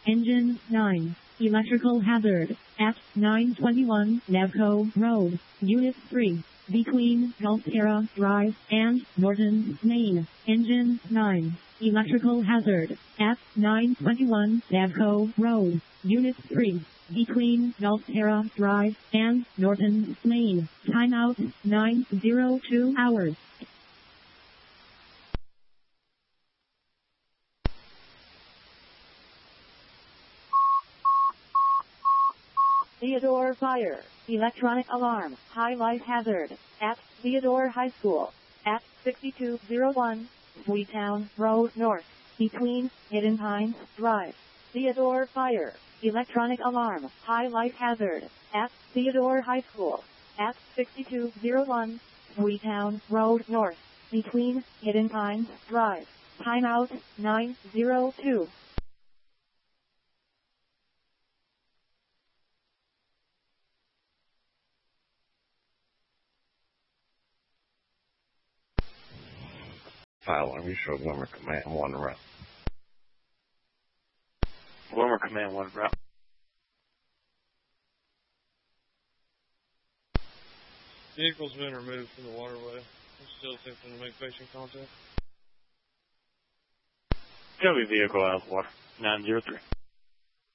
Engine 9. Electrical hazard. At 921 Navco Road, Unit 3. Between Gulfterra Drive and Norton, Maine. Engine 9. Electrical hazard. At 921 Navco Road, Unit 3. Between Gulfterra Drive and Norton, Maine. Timeout 902 hours. Theodore Fire. Electronic alarm. High life hazard. At Theodore High School. At 6201 Sweetown Road North. Between Hidden Pines Drive. Theodore Fire. Electronic alarm. High life hazard. At Theodore High School. At 6201 Sweetown Road North. Between Hidden Pines Drive. Timeout 902. File on you show Wilmer Command 1 route. Wilmer Command 1 route. Vehicle's been removed from the waterway. I'm still attempting to make patient contact. Copy, vehicle out of water. 903.